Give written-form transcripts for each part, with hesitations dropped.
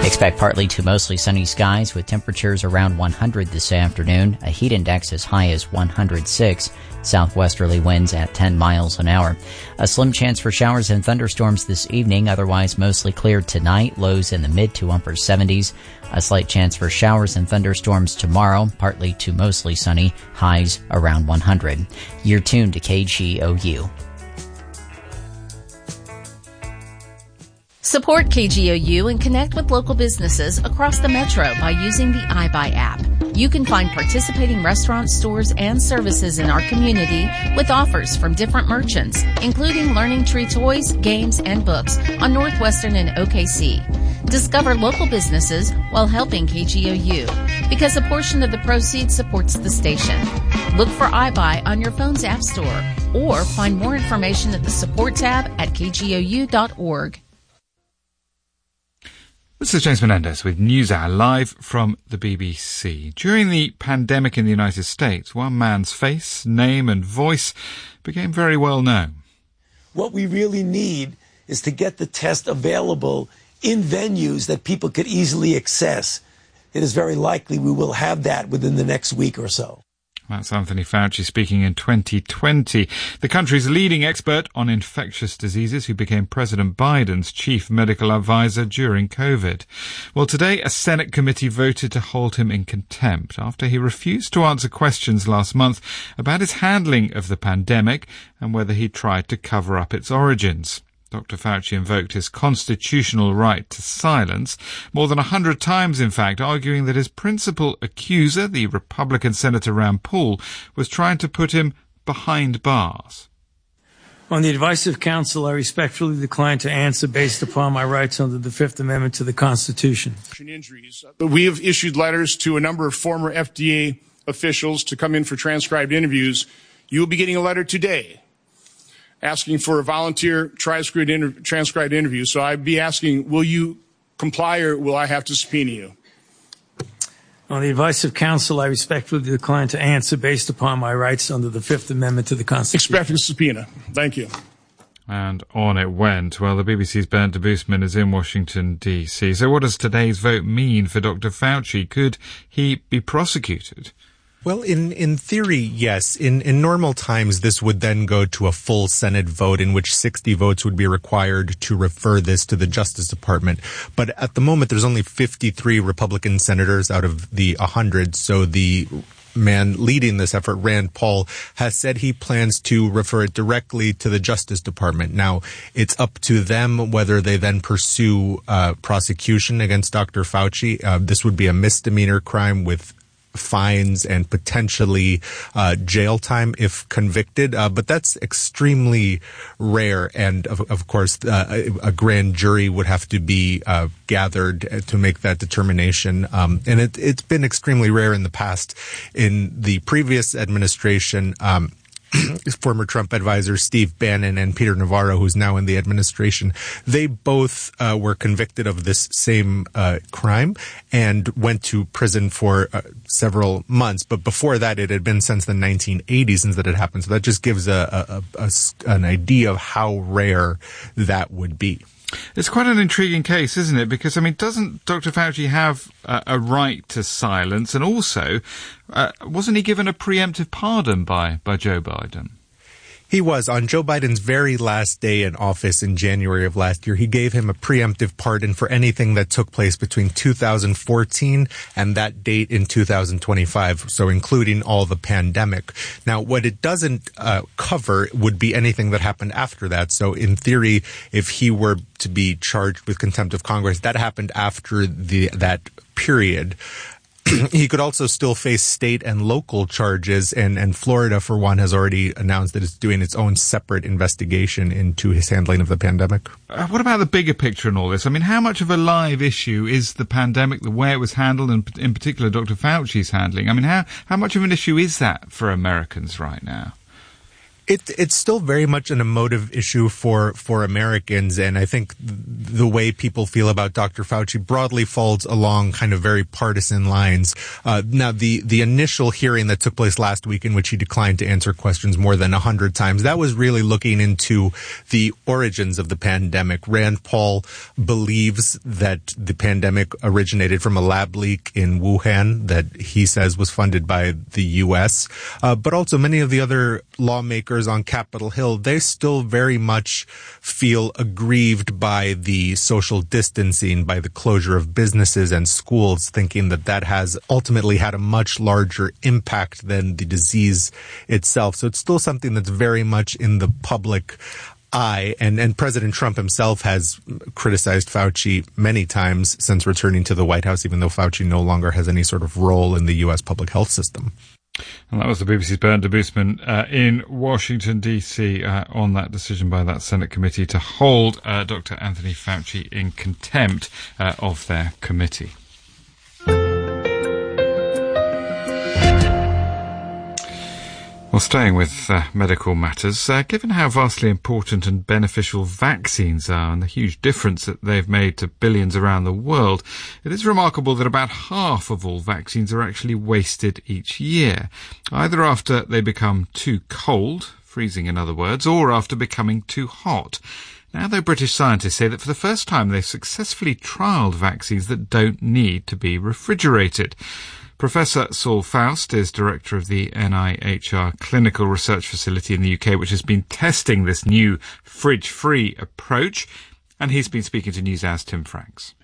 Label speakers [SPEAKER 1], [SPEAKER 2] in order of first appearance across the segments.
[SPEAKER 1] Expect partly to mostly sunny skies with temperatures around 100 this afternoon. A heat index as high as 106. Southwesterly winds at 10 miles an hour. A slim chance for showers and thunderstorms this evening, otherwise mostly clear tonight, lows in the mid to upper 70s. A slight chance for showers and thunderstorms tomorrow, partly to mostly sunny, highs around 100. You're tuned to KGOU.
[SPEAKER 2] Support KGOU and connect with local businesses across the metro by using the iBuy app. You can find participating restaurants, stores, and services in our community with offers from different merchants, including Learning Tree toys, games, and books on Northwestern and OKC. Discover local businesses while helping KGOU, because a portion of the proceeds supports the station. Look for iBuy on your phone's app store, or find more information at the support tab at kgou.org.
[SPEAKER 3] This is James Menendez with NewsHour, live from the BBC. During the pandemic in the United States, one man's face, name and voice became very well known.
[SPEAKER 4] What we really need is to get the test available in venues that people could easily access. It is very likely we will have that within the next week or so.
[SPEAKER 3] That's Anthony Fauci speaking in 2020. The country's leading expert on infectious diseases who became President Biden's chief medical advisor during COVID. Well, today a Senate committee voted to hold him in contempt after he refused to answer questions last month about his handling of the pandemic and whether he tried to cover up its origins. Dr. Fauci invoked his constitutional right to silence more than 100 times, in fact, arguing that his principal accuser, the Republican Senator Rand Paul, was trying to put him behind bars.
[SPEAKER 5] On the advice of counsel, I respectfully decline to answer based upon my rights under the Fifth Amendment to the Constitution.
[SPEAKER 6] We have issued letters to a number of former FDA officials to come in for transcribed interviews. You will be getting a letter today asking for a volunteer transcribed interview. So I'd be asking, will you comply or will I have to subpoena you?
[SPEAKER 5] On the advice of counsel, I respectfully decline to answer based upon my rights under the Fifth Amendment to the Constitution.
[SPEAKER 6] Expecting a subpoena. Thank you.
[SPEAKER 3] And on it went. Well, the BBC's Bernd de Boosman is in Washington, D.C. So what does today's vote mean for Dr. Fauci? Could he be prosecuted?
[SPEAKER 7] Well, in theory, yes. In normal times, this would then go to a full Senate vote in which 60 votes would be required to refer this to the Justice Department. But at the moment, there's only 53 Republican senators out of the 100. So the man leading this effort, Rand Paul, has said he plans to refer it directly to the Justice Department. Now, it's up to them whether they then pursue prosecution against Dr. Fauci. This would be a misdemeanor crime with fines and potentially jail time if convicted, but that's extremely rare. And of course, a grand jury would have to be gathered to make that determination. And it's been extremely rare in the past. In the previous administration, former Trump advisors Steve Bannon and Peter Navarro, who's now in the administration, they both were convicted of this same crime and went to prison for several months. But before that, it had been since the 1980s since that had happened. So that just gives an idea of how rare that would be.
[SPEAKER 3] It's quite an intriguing case, isn't it? Because, I mean, doesn't Dr. Fauci have a right to silence? And also, wasn't he given a preemptive pardon by Joe Biden?
[SPEAKER 7] He was. On Joe Biden's very last day in office in January of last year, he gave him a preemptive pardon for anything that took place between 2014 and that date in 2025, so including all the pandemic. Now, what it doesn't cover would be anything that happened after that. So in theory, if he were to be charged with contempt of Congress, that happened after that period. He could also still face state and local charges, and Florida, for one, has already announced that it's doing its own separate investigation into his handling of the pandemic.
[SPEAKER 3] What about the bigger picture in all this? I mean, how much of a live issue is the pandemic, the way it was handled, and in particular Dr. Fauci's handling? I mean, how much of an issue is that for Americans right now?
[SPEAKER 7] It's still very much an emotive issue for Americans, and I think the way people feel about Dr. Fauci broadly falls along kind of very partisan lines. Now, the initial hearing that took place last week, in which he declined to answer questions more than 100 times, that was really looking into the origins of the pandemic. Rand Paul believes that the pandemic originated from a lab leak in Wuhan that he says was funded by the U.S., but also many of the other lawmakers on Capitol Hill, they still very much feel aggrieved by the social distancing, by the closure of businesses and schools, thinking that that has ultimately had a much larger impact than the disease itself. So it's still something that's very much in the public eye, and President Trump himself has criticized Fauci many times since returning to the White House, even though Fauci no longer has any sort of role in the U.S. public health system.
[SPEAKER 3] And that was the BBC's Bernd Debusman in Washington, D.C. On that decision by that Senate committee to hold Dr. Anthony Fauci in contempt of their committee. Well, staying with medical matters, given how vastly important and beneficial vaccines are and the huge difference that they've made to billions around the world, it is remarkable that about half of all vaccines are actually wasted each year, either after they become too cold, freezing in other words, or after becoming too hot. Now, though, British scientists say that for the first time they've successfully trialled vaccines that don't need to be refrigerated. Professor Saul Faust is director of the NIHR Clinical Research Facility in the UK, which has been testing this new fridge-free approach, and he's been speaking to NewsHour's Tim Franks.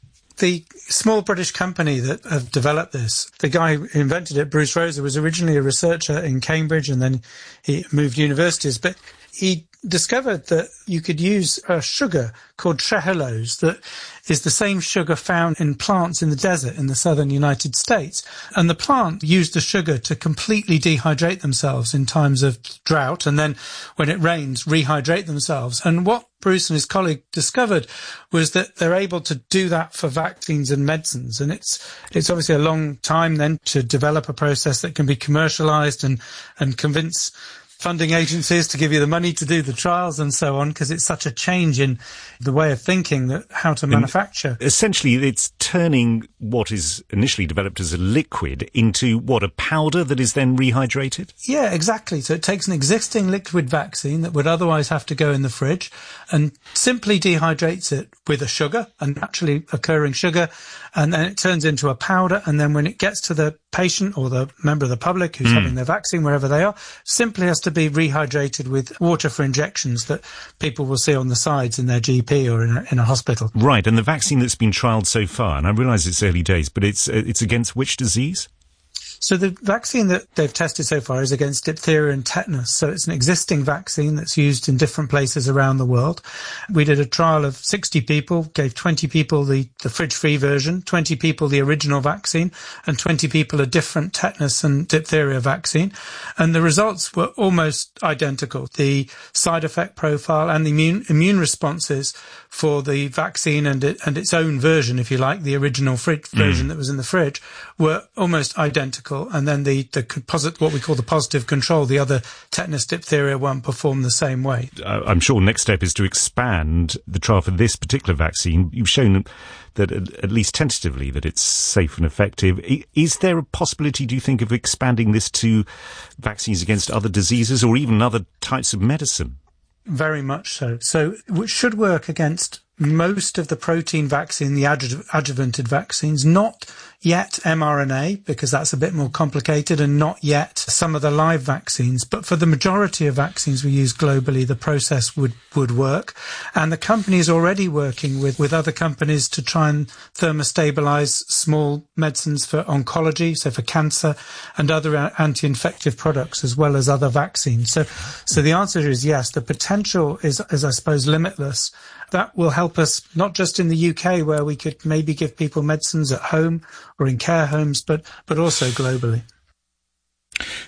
[SPEAKER 5] The small British company that have developed this, the guy who invented it, Bruce Rosa, was originally a researcher in Cambridge, and then he moved universities, but he discovered that you could use a sugar called trehalose that is the same sugar found in plants in the desert in the southern United States. And the plant used the sugar to completely dehydrate themselves in times of drought, and then when it rains, rehydrate themselves. And what Bruce and his colleague discovered was that they're able to do that for vaccines and medicines. And it's obviously a long time then to develop a process that can be commercialized and convince funding agencies to give you the money to do the trials and so on, because it's such a change in the way of thinking that how to manufacture.
[SPEAKER 8] Essentially, it's turning what is initially developed as a liquid into a powder that is then rehydrated?
[SPEAKER 5] Yeah, exactly. So it takes an existing liquid vaccine that would otherwise have to go in the fridge and simply dehydrates it with a sugar, a naturally occurring sugar, and then it turns into a powder. And then when it gets to the patient or the member of the public who's having their vaccine, wherever they are, simply has to be rehydrated with water for injections that people will see on the sides in their GP or in a hospital.
[SPEAKER 8] Right, and the vaccine that's been trialled so far, and I realise it's early days, but it's against which disease?
[SPEAKER 5] So the vaccine that they've tested so far is against diphtheria and tetanus. So it's an existing vaccine that's used in different places around the world. We did a trial of 60 people, gave 20 people the fridge-free version, 20 people the original vaccine, and 20 people a different tetanus and diphtheria vaccine. And the results were almost identical. The side effect profile and the immune responses for the vaccine and its own version, if you like, the original version that was in the fridge, were almost identical. And then the what we call the positive control, the other tetanus diphtheria one, performed the same way.
[SPEAKER 8] I'm sure next step is to expand the trial for this particular vaccine. You've shown that at least tentatively that it's safe and effective. Is there a possibility, do you think, of expanding this to vaccines against other diseases or even other types of medicine?
[SPEAKER 5] Very much so. So it should work against most of the protein vaccine, the adjuvanted vaccines, not yet mRNA, because that's a bit more complicated, and not yet some of the live vaccines. But for the majority of vaccines we use globally, the process would work. And the company is already working with other companies to try and thermostabilize small medicines for oncology, so for cancer, and other anti-infective products, as well as other vaccines. So the answer is yes. The potential is I suppose, limitless. That will help us not just in the UK, where we could maybe give people medicines at home or in care homes, but also globally.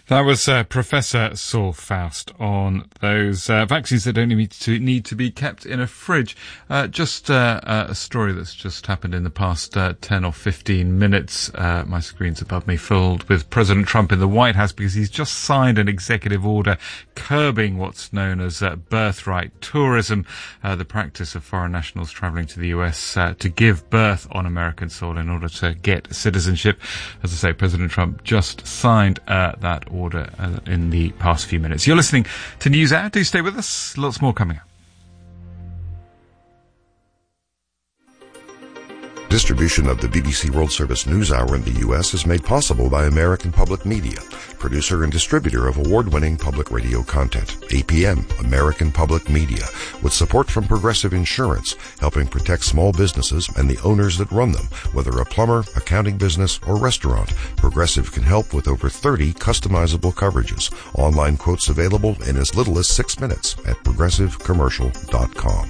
[SPEAKER 3] That was Professor Saul Faust on those vaccines that don't need to be kept in a fridge. Just a story that's just happened in the past 10 or 15 minutes. My screen's above me, filled with President Trump in the White House because he's just signed an executive order curbing what's known as birthright tourism, the practice of foreign nationals travelling to the US to give birth on American soil in order to get citizenship. As I say, President Trump just signed that order in the past few minutes. You're listening to NewsHour. Do stay with us. Lots more coming up.
[SPEAKER 9] Distribution of the BBC World Service NewsHour in the U.S. is made possible by American Public Media, producer and distributor of award-winning public radio content. APM, American Public Media, with support from Progressive Insurance, helping protect small businesses and the owners that run them. Whether a plumber, accounting business, or restaurant, Progressive can help with over 30 customizable coverages. Online quotes available in as little as 6 minutes at progressivecommercial.com.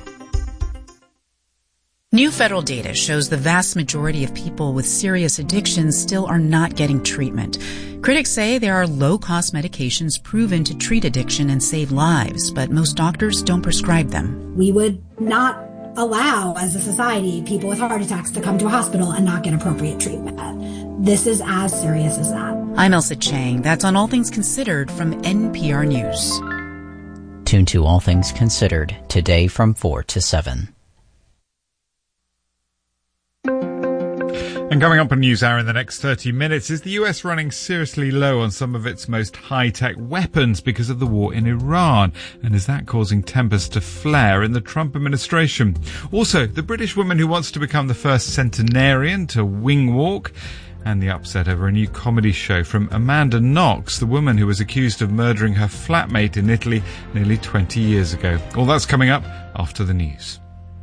[SPEAKER 10] New federal data shows the vast majority of people with serious addictions still are not getting treatment. Critics say there are low-cost medications proven to treat addiction and save lives, but most doctors don't prescribe them.
[SPEAKER 11] We would not allow, as a society, people with heart attacks to come to a hospital and not get appropriate treatment. This is as serious as that.
[SPEAKER 10] I'm Elsa Chang. That's on All Things Considered from NPR News.
[SPEAKER 1] Tune to All Things Considered today from 4 to 7.
[SPEAKER 3] And coming up on NewsHour in the next 30 minutes, is the US running seriously low on some of its most high-tech weapons because of the war in Iran? And is that causing tempers to flare in the Trump administration? Also, the British woman who wants to become the first centenarian to wing walk, and the upset over a new comedy show from Amanda Knox, the woman who was accused of murdering her flatmate in Italy nearly 20 years ago. All that's coming up after the news.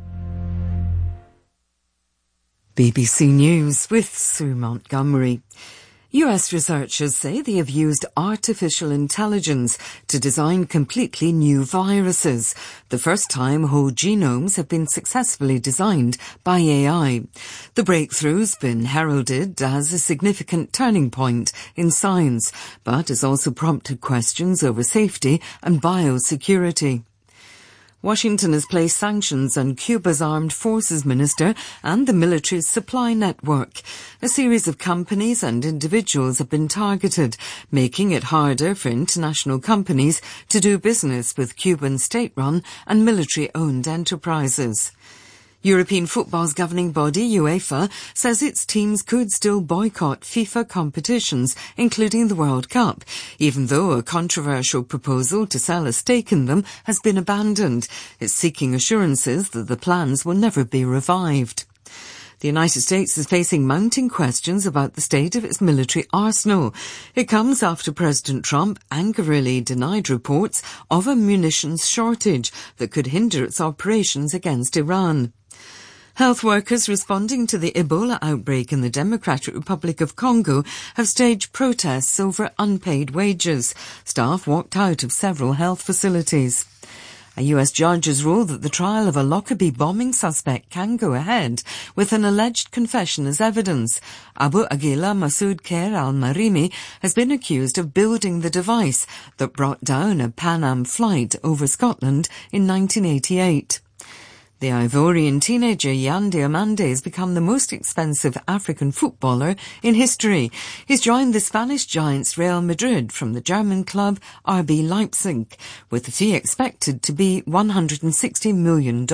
[SPEAKER 12] BBC News with Sue Montgomery. US researchers say they have used artificial intelligence to design completely new viruses, the first time whole genomes have been successfully designed by AI. The breakthrough's been heralded as a significant turning point in science, but has also prompted questions over safety and biosecurity. Washington has placed sanctions on Cuba's armed forces minister and the military's supply network. A series of companies and individuals have been targeted, making it harder for international companies to do business with Cuban state-run and military-owned enterprises. European football's governing body, UEFA, says its teams could still boycott FIFA competitions, including the World Cup, even though a controversial proposal to sell a stake in them has been abandoned. It's seeking assurances that the plans will never be revived. The United States is facing mounting questions about the state of its military arsenal. It comes after President Trump angrily denied reports of a munitions shortage that could hinder its operations against Iran. Health workers responding to the Ebola outbreak in the Democratic Republic of Congo have staged protests over unpaid wages. Staff walked out of several health facilities. A US judge has ruled that the trial of a Lockerbie bombing suspect can go ahead with an alleged confession as evidence. Abu Aguila Masood Khair al-Marimi has been accused of building the device that brought down a Pan Am flight over Scotland in 1988. The Ivorian teenager Yan Diomande has become the most expensive African footballer in history. He's joined the Spanish giants Real Madrid from the German club RB Leipzig, with the fee expected to be $160 million.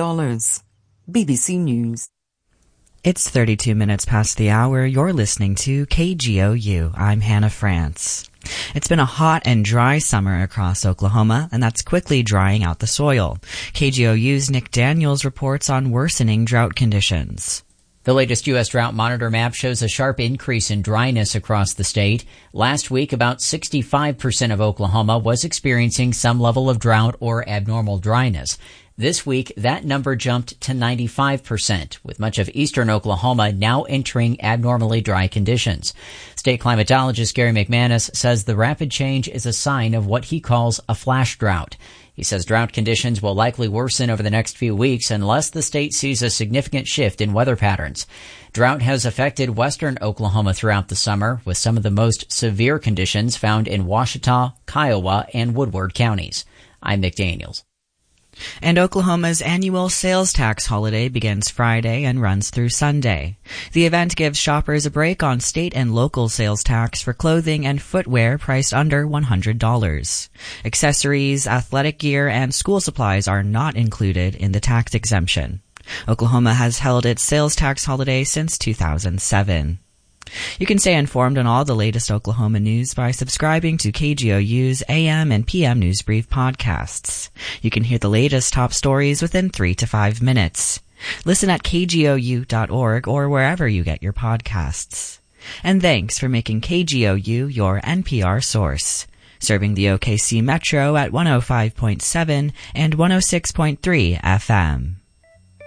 [SPEAKER 12] BBC News.
[SPEAKER 13] It's 32 minutes past the hour. You're listening to KGOU. I'm Hannah France. It's been a hot and dry summer across Oklahoma, and that's quickly drying out the soil. KGOU's Nick Daniels reports on worsening drought conditions.
[SPEAKER 1] The latest U.S. Drought Monitor map shows a sharp increase in dryness across the state. Last week, about 65% of Oklahoma was experiencing some level of drought or abnormal dryness. This week, that number jumped to 95%, with much of eastern Oklahoma now entering abnormally dry conditions. State climatologist Gary McManus says the rapid change is a sign of what he calls a flash drought. He says drought conditions will likely worsen over the next few weeks unless the state sees a significant shift in weather patterns. Drought has affected western Oklahoma throughout the summer, with some of the most severe conditions found in Ouachita, Kiowa, and Woodward counties. I'm Nick Daniels.
[SPEAKER 13] And Oklahoma's annual sales tax holiday begins Friday and runs through Sunday. The event gives shoppers a break on state and local sales tax for clothing and footwear priced under $100. Accessories, athletic gear, and school supplies are not included in the tax exemption. Oklahoma has held its sales tax holiday since 2007. You can stay informed on all the latest Oklahoma news by subscribing to KGOU's AM and PM News Brief podcasts. You can hear the latest top stories within 3 to 5 minutes. Listen at kgou.org or wherever you get your podcasts. And thanks for making KGOU your NPR source, serving the OKC Metro at 105.7 and 106.3 FM.